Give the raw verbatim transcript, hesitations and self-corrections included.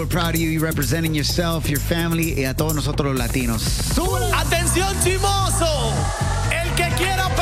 We're proud of you. You're representing yourself, your family y a todos nosotros los latinos. ¡Súbele! ¡Atención, chimoso! El que quiera